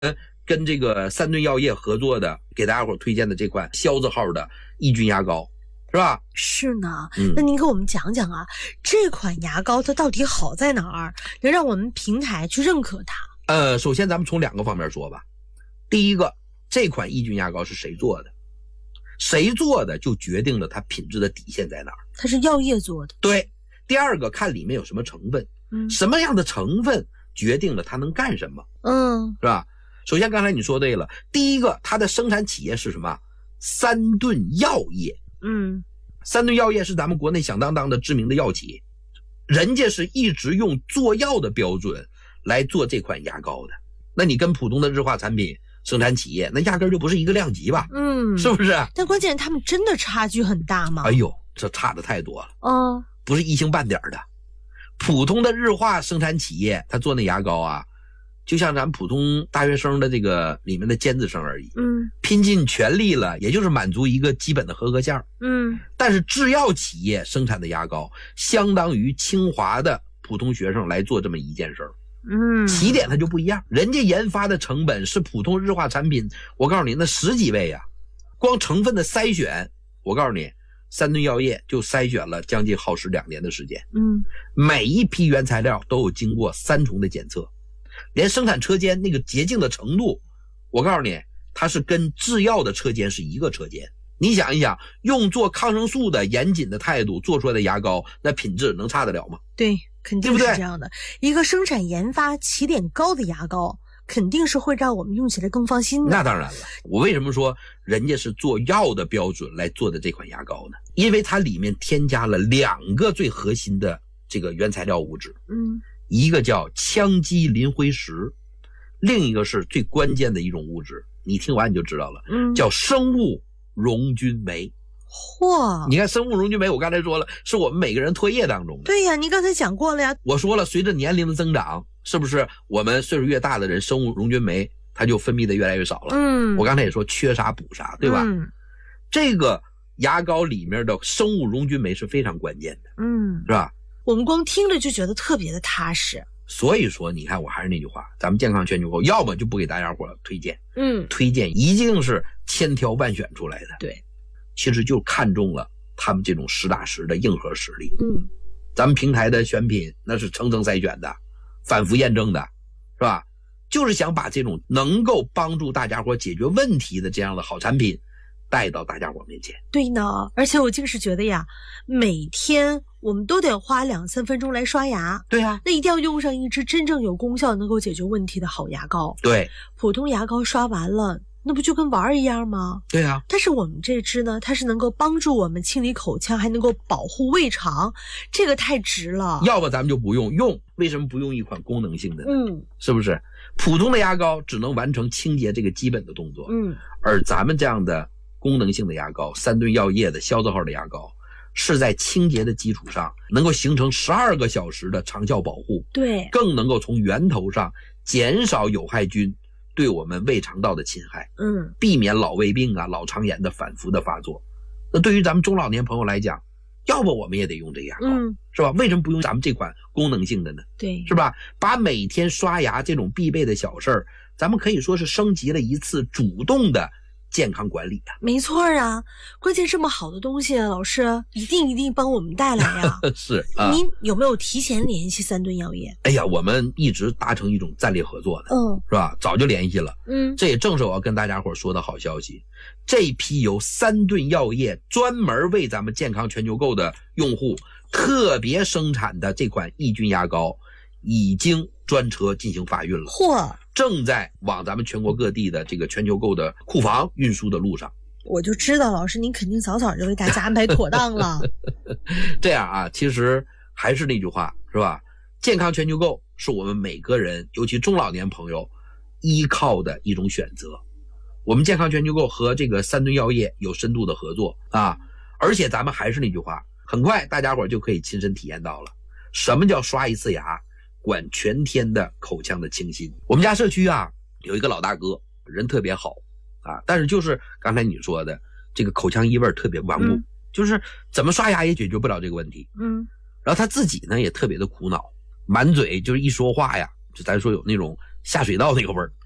跟这个三顿药业合作的，给大家伙推荐的这款肖字号的抑菌牙膏，是吧？ 是呢。那您给我们讲讲啊，这款牙膏它到底好在哪儿，能让我们平台去认可它？ 首先咱们从2个方面说吧。第一个，这款抑菌牙膏是谁做的？谁做的就决定了它品质的底线在哪儿。 它是药业做的。 对。第二个，看里面有什么成分，什么样的成分决定了它能干什么，是吧？首先刚才你说对了，第一个，它的生产企业是什么？三顿药业。三顿药业是咱们国内响当当的知名的药企，人家是一直用做药的标准来做这款牙膏的。那你跟普通的日化产品生产企业，那压根就不是一个量级吧？是不是？ 但关键他们真的差距很大吗？ 哎呦，这差的太多了。不是一星半点的。普通的日化生产企业，他做那牙膏啊，就像咱普通大学生的这个里面的尖子生而已。拼尽全力了，也就是满足一个基本的合格线。但是制药企业生产的牙膏，相当于清华的普通学生来做这么一件事儿。起点它就不一样，人家研发的成本是普通日化产品，我告诉你那10几倍啊。光成分的筛选，我告诉你，三顿药业就筛选了将近耗时2年的时间。每一批原材料都有经过3重的检测，连生产车间那个洁净的程度，我告诉你，它是跟制药的车间是一个车间。你想一想，用做抗生素的严谨的态度做出来的牙膏，那品质能差得了吗？ 对，肯定是这样的。一个生产研发起点高的牙膏，肯定是会让我们用起来更放心的。 那当然了，我为什么说人家是做药的标准来做的这款牙膏呢？因为它里面添加了2个最核心的这个原材料物质。一个叫羟基磷灰石，另一个是最关键的一种物质，你听完你就知道了，叫生物溶菌酶。你看生物溶菌酶，我刚才说了，是我们每个人唾液当中的。 对呀，你刚才讲过了呀。 我说了，随着年龄的增长，是不是我们岁数越大的人，生物溶菌酶它就分泌的越来越少了？我刚才也说缺啥补啥，对吧？这个牙膏里面的生物溶菌酶是非常关键的，是吧？ 我们光听着就觉得特别的踏实。 所以说你看，我还是那句话，咱们健康全球购要么就不给大家伙推荐，推荐一定是千挑万选出来的。 对， 其实就看中了他们这种实打实的硬核实力。咱们平台的选品那是层层筛选的，反复验证的，是吧？就是想把这种能够帮助大家伙解决问题的这样的好产品带到大家伙面前。 对呢，而且我就是觉得呀，每天我们都得花2-3分钟来刷牙。 对啊， 那一定要用上一支真正有功效能够解决问题的好牙膏。 对， 普通牙膏刷完了，那不就跟玩一样吗？ 对啊。 但是我们这支呢，它是能够帮助我们清理口腔，还能够保护胃肠，这个太值了。 要不咱们就不用，为什么不用一款功能性的呢？是不是？普通的牙膏只能完成清洁这个基本的动作，而咱们这样的功能性的牙膏，三顿药业的肖字号的牙膏，是在清洁的基础上能够形成12个小时的长效保护， 对， 更能够从源头上减少有害菌对我们胃肠道的侵害，避免老胃病啊、老肠炎的反复的发作。那对于咱们中老年朋友来讲，要不我们也得用这牙膏，是吧？为什么不用咱们这款功能性的呢？ 对， 是吧？把每天刷牙这种必备的小事儿，咱们可以说是升级了一次主动的健康管理啊。 没错啊，关键这么好的东西，老师一定帮我们带来呀。 是啊， 您有没有提前联系三顿药业？ 哎呀，我们一直达成一种战略合作的，是吧？早就联系了，这也正是我要跟大家伙说的好消息。这批由三顿药业专门为咱们健康全球购的用户特别生产的这款抑菌牙膏，已经专车进行发运了。正在往咱们全国各地的这个全球购的库房运输的路上。 我就知道老师您肯定早就为大家安排妥当了。 这样啊，其实还是那句话，是吧？健康全球购是我们每个人，尤其中老年朋友依靠的一种选择。我们健康全球购和这个三顿药业有深度的合作啊，而且咱们还是那句话，很快大家伙就可以亲身体验到了什么叫刷一次牙管全天的口腔的清新。我们家社区啊有一个老大哥，人特别好啊，但是就是刚才你说的这个口腔异味特别顽固，就是怎么刷牙也解决不了这个问题。然后他自己呢也特别的苦恼，满嘴就是一说话呀，就咱说有那种下水道那个味儿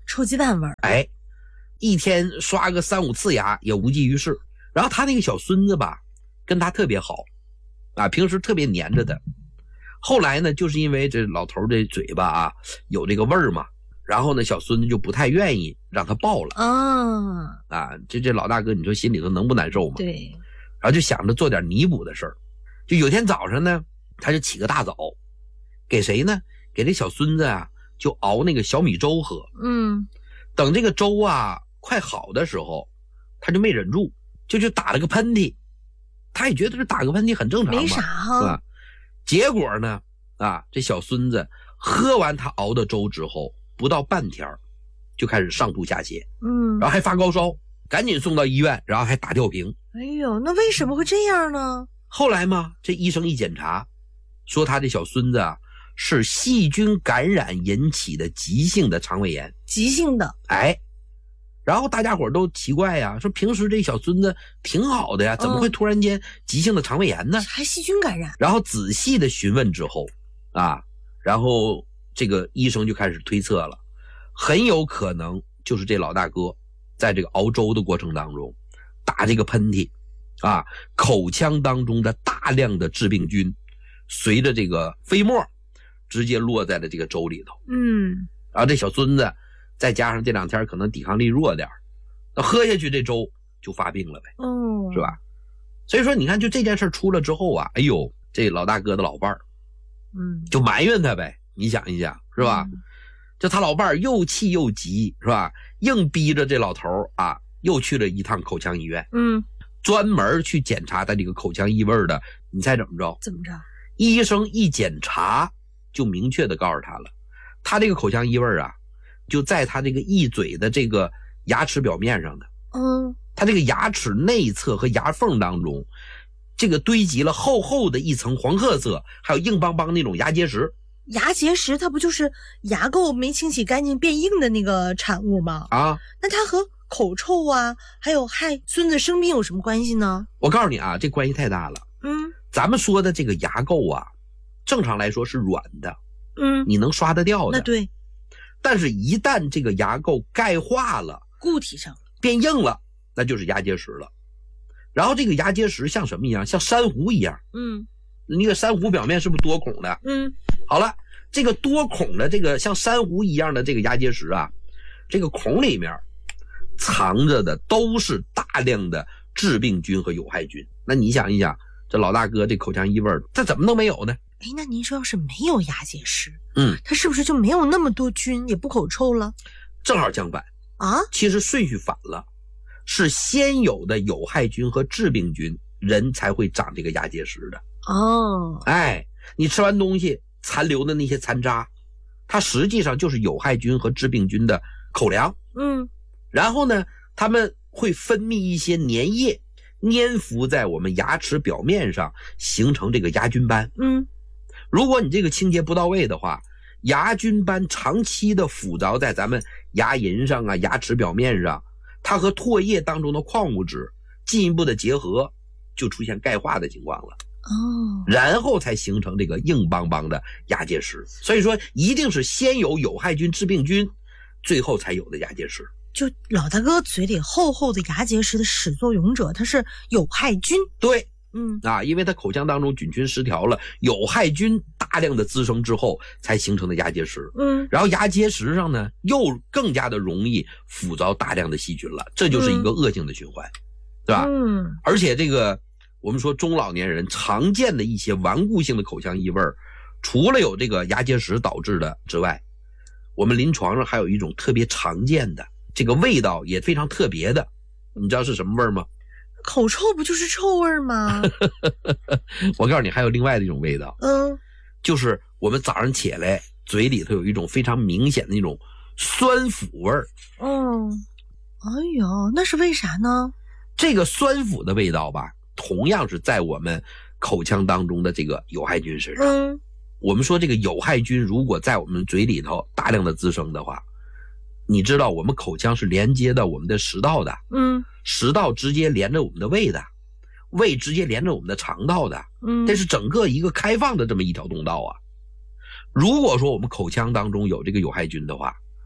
臭鸡蛋味儿。 哎，一天刷个3、5次牙也无济于事。然后他那个小孙子吧，跟他特别好啊，平时特别黏着他。后来呢，就是因为这老头的嘴巴啊有这个味儿嘛，然后呢，小孙子就不太愿意让他抱了啊，这老大哥，你说心里头能不难受吗？ 对。 然后就想着做点弥补的事儿，就有天早上呢，他就起个大早，给谁呢？给这小孙子啊，就熬那个小米粥喝。等这个粥啊快好的时候，他就没忍住，就去打了个喷嚏。他也觉得这打个喷嚏很正常嘛， 没啥哈。 是吧？结果呢，这小孙子喝完他熬的粥之后，不到半天就开始上吐下泻，然后还发高烧，赶紧送到医院，然后还打吊瓶。 哎呦，那为什么会这样呢？ 后来嘛，这医生一检查，说他这小孙子啊是细菌感染引起的急性的肠胃炎。 急性的。 哎，然后大家伙都奇怪呀，说平时这小孙子挺好的呀，怎么会突然间急性的肠胃炎呢？ 还细菌感染。 然后仔细的询问之后然后这个医生就开始推测了，很有可能就是这老大哥在这个熬粥的过程当中打这个喷嚏口腔当中的大量的致病菌随着这个飞沫直接落在了这个粥里头。然后这小孙子再加上这2天可能抵抗力弱点，那喝下去这粥就发病了呗，是吧？所以说你看，就这件事出了之后啊，哎呦，这老大哥的老伴儿就埋怨他呗，你想一想，是吧？就他老伴儿又气又急，是吧？硬逼着这老头又去了一趟口腔医院，专门去检查他这个口腔异味的。你猜怎么着？ 怎么着？ 医生一检查就明确的告诉他了，他这个口腔异味就在他这个一嘴的这个牙齿表面上的。他这个牙齿内侧和牙缝当中，这个堆积了厚厚的一层黄褐色，还有硬邦邦那种牙结石。 牙结石它不就是牙垢没清洗干净变硬的那个产物吗？那它和口臭还有害孙子生病有什么关系呢？ 我告诉你这关系太大了。咱们说的这个牙垢正常来说是软的，你能刷得掉的。 那对。 但是一旦这个牙垢钙化了， 固体上了， 变硬了，那就是牙结石了。然后这个牙结石像什么一样？像珊瑚一样。那个珊瑚表面是不是多孔的？好了，这个多孔的这个像珊瑚一样的这个牙结石这个孔里面藏着的都是大量的致病菌和有害菌。那你想一想，这老大哥这口腔异味他怎么能没有呢？ 那您说要是没有牙结石，它是不是就没有那么多菌，也不口臭了？ 正好相反其实顺序反了，是先有的有害菌和致病菌，人才会长这个牙结石的。你吃完东西残留的那些残渣，它实际上就是有害菌和致病菌的口粮。然后呢，它们会分泌一些粘液，粘附在我们牙齿表面上，形成这个牙菌斑。如果你这个清洁不到位的话，牙菌斑长期的附着在咱们牙龈上牙齿表面上，它和唾液当中的矿物质进一步的结合，就出现钙化的情况了。然后才形成这个硬邦邦的牙结石。所以说一定是先有有害菌致病菌，最后才有的牙结石。 就老大哥嘴里厚厚的牙结石的始作俑者，它是有害菌。 对，因为他口腔当中菌群失调了，有害菌大量的滋生之后才形成的牙结石。然后牙结石上呢又更加的容易附着大量的细菌了，这就是一个恶性的循环，对吧？而且这个我们说中老年人常见的一些顽固性的口腔异味，除了有这个牙结石导致的之外，我们临床上还有一种特别常见的，这个味道也非常特别的，你知道是什么味儿吗？ 口臭不就是臭味吗？ 我告诉你，还有另外的一种味道，就是我们早上起来嘴里头有一种非常明显的那种酸腐味儿。 哎呦，那是为啥呢？ 这个酸腐的味道吧，同样是在我们口腔当中的这个有害菌身上。我们说这个有害菌如果在我们嘴里头大量的滋生的话，你知道我们口腔是连接到我们的食道的，食道直接连着我们的胃的，胃直接连着我们的肠道的，这是整个一个开放的这么一条通道如果说我们口腔当中有这个有害菌的话，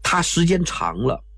它时间长了，